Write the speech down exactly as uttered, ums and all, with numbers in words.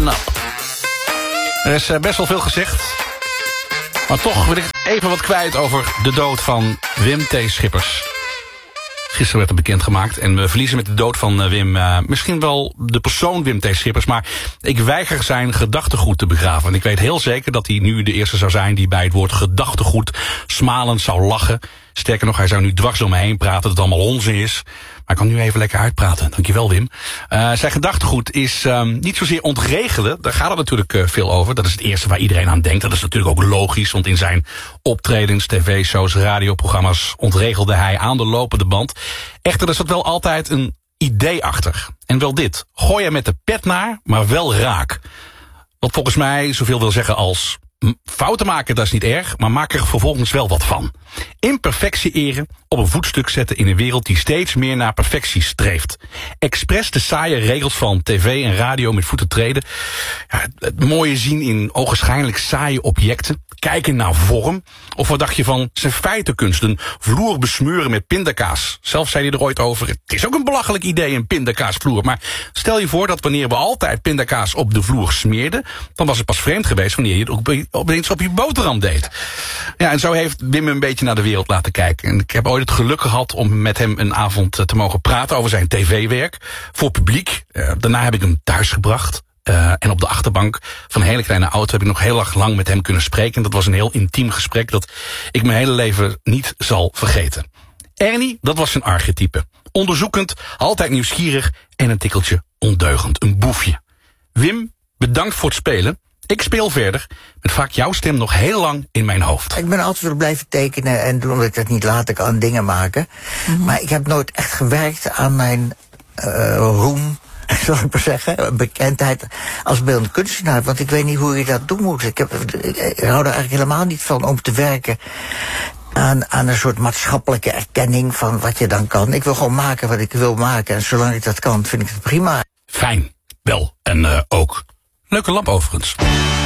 Listen Up. Er is uh, best wel veel gezegd. Maar toch wil ik even wat kwijt over de dood van Wim T. Schippers. Gisteren werd het bekendgemaakt en we verliezen met de dood van uh, Wim uh, misschien wel de persoon Wim T. Schippers, maar ik weiger zijn gedachtegoed te begraven. En ik weet heel zeker dat hij nu de eerste zou zijn die bij het woord gedachtegoed smalend zou lachen. Sterker nog, hij zou nu dwars door me heen praten dat het allemaal onzin is. Maar ik kan nu even lekker uitpraten. Dankjewel, Wim. Uh, zijn gedachtegoed is um, niet zozeer ontregelen. Daar gaat het natuurlijk uh, veel over. Dat is het eerste waar iedereen aan denkt. Dat is natuurlijk ook logisch, want in zijn optredens, tv-shows, radioprogramma's ontregelde hij aan de lopende band. Echter, er zat wel altijd een idee achter. En wel dit. Gooi er met de pet naar, maar wel raak. Wat volgens mij zoveel wil zeggen als fouten maken, dat is niet erg, maar maak er vervolgens wel wat van. Imperfectie eren, op een voetstuk zetten in een wereld die steeds meer naar perfectie streeft. Expres de saaie regels van tv en radio met voeten treden. Ja, het mooie zien in ogenschijnlijk saaie objecten. Kijken naar vorm. Of wat dacht je van zijn feitenkunst, een vloer besmeuren met pindakaas. Zelf zei hij er ooit over, het is ook een belachelijk idee, een pindakaasvloer. Maar stel je voor dat wanneer we altijd pindakaas op de vloer smeerden, dan was het pas vreemd geweest wanneer je het ook opeens op je boterham deed. Ja, en zo heeft Wim een beetje naar de wereld laten kijken. En ik heb ooit het geluk gehad om met hem een avond te mogen praten over zijn tv-werk. Voor publiek. Uh, daarna heb ik hem thuis gebracht. Uh, en op de achterbank van een hele kleine auto heb ik nog heel erg lang met hem kunnen spreken. En dat was een heel intiem gesprek dat ik mijn hele leven niet zal vergeten. Ernie, dat was zijn archetype. Onderzoekend, altijd nieuwsgierig en een tikkeltje ondeugend. Een boefje. Wim, bedankt voor het spelen. Ik speel verder, met vaak jouw stem nog heel lang in mijn hoofd. Ik ben altijd willen blijven tekenen en doen omdat ik dat niet later kan, dingen maken. Mm-hmm. Maar ik heb nooit echt gewerkt aan mijn uh, roem, zal ik maar zeggen, bekendheid als beeldend kunstenaar. Want ik weet niet hoe je dat doen moet. Ik, heb, ik hou er eigenlijk helemaal niet van om te werken aan, aan een soort maatschappelijke erkenning van wat je dan kan. Ik wil gewoon maken wat ik wil maken. En zolang ik dat kan, vind ik het prima. Fijn, wel en uh, ook. Leuke lamp overigens.